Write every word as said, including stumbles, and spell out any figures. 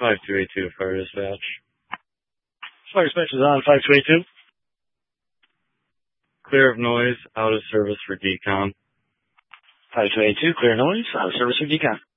five two eight two, Fire Dispatch. Fire Dispatch is on five two eight two. Clear of noise, out of service for decon. five two eight two, clear noise, out of service for decon.